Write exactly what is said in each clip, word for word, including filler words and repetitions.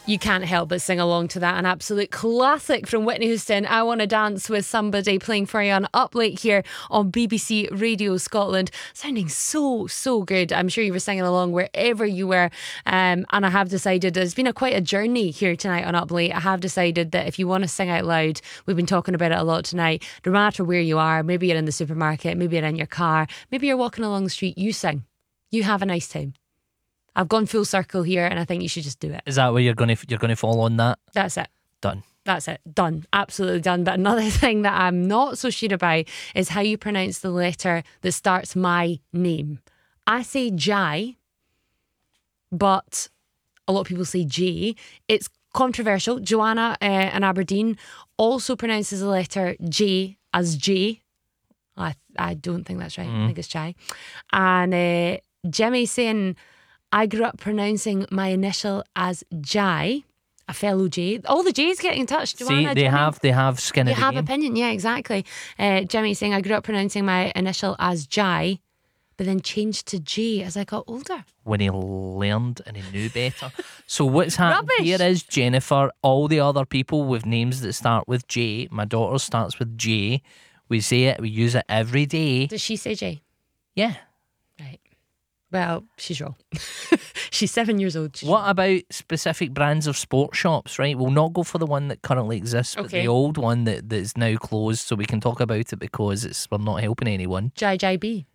You can't help but sing along to that. An absolute classic from Whitney Houston. I Want to Dance with Somebody, playing for you on Up Late here on B B C Radio Scotland. Sounding so, so good. I'm sure you were singing along wherever you were. Um, and I have decided, it's been a quite a journey here tonight on Up Late. I have decided that if you want to sing out loud, we've been talking about it a lot tonight, no matter where you are, maybe you're in the supermarket, maybe you're in your car, maybe you're walking along the street, you sing. You have a nice time. I've gone full circle here, and I think you should just do it. Is that where you're going to you're going to fall on that? That's it. Done. That's it. Done. Absolutely done. But another thing that I'm not so sure about is how you pronounce the letter that starts my name. I say Jai, but a lot of people say J. It's controversial. Joanna uh, in Aberdeen also pronounces the letter J as J. I I don't think that's right. Mm. I think it's Jai. And uh, Jimmy saying, I grew up pronouncing my initial as Jai, a fellow J. All the J's getting in touch. Joanna, See, they Jimmy, have they have skin they in the have game. opinion. Yeah, exactly. Uh, Jimmy saying, I grew up pronouncing my initial as Jai, but then changed to J as I got older. When he learned and he knew better. So what's happened Rubbish. here is, Jennifer, all the other people with names that start with J, my daughter starts with J. We say it, we use it every day. Does she say J? Yeah. Right. Well, she's wrong. She's seven years old. She's What wrong. about specific brands of sports shops, right? We'll not go for the one that currently exists, but Okay. the old one that, that is now closed, so we can talk about it because it's we're not helping anyone. Jai Jai B.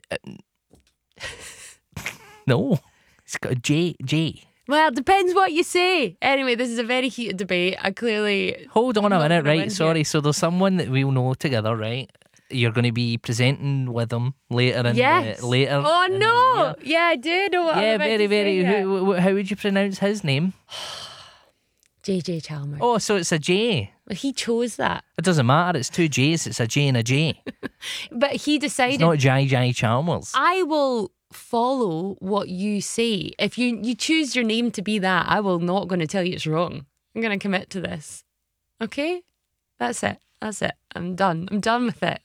No. It's got a J. J. Well, it depends what you say. Anyway, this is a very heated debate. I clearly... Hold on I'm a not minute, gonna win right? Sorry. here. So there's someone that we'll know together, right? You're going to be presenting with them later in Yes. the, later. Oh, in the no. year. Yeah, I do know what I'm Yeah, about very, to very. say, yeah. Who, who, how would you pronounce his name? J J Chalmers. Oh, so it's a J. Well, he chose that. It doesn't matter. It's two J's. It's a J and a J. But he decided... It's not Jai Jai Chalmers. I will follow what you say. If you, you choose your name to be that, I will not going to tell you it's wrong. I'm going to commit to this. Okay? That's it. That's it. I'm done. I'm done with it.